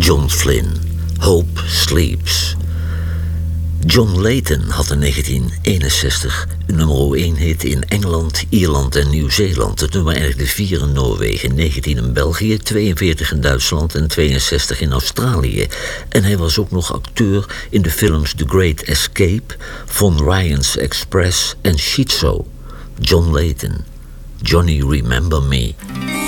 John Flynn, Hope Sleeps. John Leyton had in 1961 een nummer 1 hit in Engeland, Ierland en Nieuw-Zeeland. Het nummer eindigde 4 in Noorwegen, 19 in België, 42 in Duitsland en 62 in Australië. En hij was ook nog acteur in de films The Great Escape, Von Ryan's Express en Schizo. John Leyton, Johnny Remember Me.